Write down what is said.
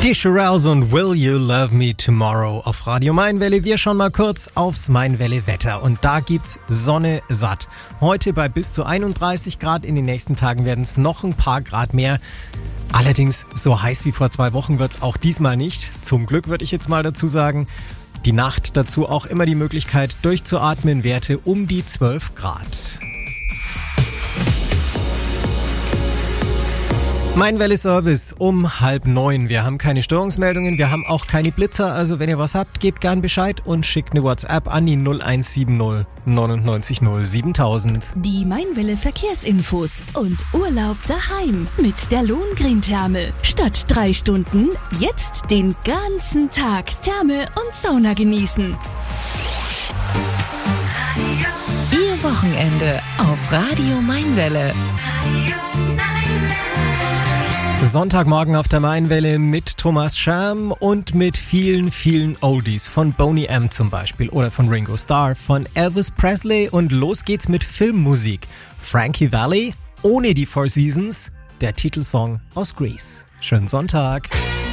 Die Shirelles und Will You Love Me Tomorrow auf Radio Mainwelle. Wir schauen mal kurz aufs Mainwelle-Wetter und da gibt's Sonne satt. Heute bei bis zu 31 Grad, in den nächsten Tagen werden es noch ein paar Grad mehr. Allerdings so heiß wie vor 2 Wochen wird's auch diesmal nicht. Zum Glück würde ich jetzt mal dazu sagen. Die Nacht dazu auch immer die Möglichkeit durchzuatmen, Werte um die 12 Grad. Mainwelle Service um 8:30. Wir haben keine Störungsmeldungen, wir haben auch keine Blitzer, also wenn ihr was habt, gebt gern Bescheid und schickt eine WhatsApp an die 0170 99 0 7000. Die Mainwelle Verkehrsinfos und Urlaub daheim mit der Lohengrin-Therme. Statt 3 Stunden, jetzt den ganzen Tag Therme und Sauna genießen. Ihr Wochenende auf Radio Mainwelle. Sonntagmorgen auf der Mainwelle mit Thomas Scham und mit vielen, vielen Oldies. Von Boney M. zum Beispiel oder von Ringo Starr, von Elvis Presley und los geht's mit Filmmusik. Frankie Valli, ohne die Four Seasons, der Titelsong aus Grease. Schönen Sonntag.